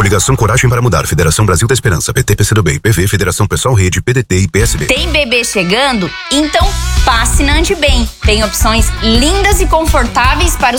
Coligação Coragem para Mudar, Federação Brasil da Esperança, PT, PCdoB, PV, Federação Pessoal Rede, PDT e PSB. Tem bebê chegando? Então passe na Andibem. Tem opções lindas e confortáveis para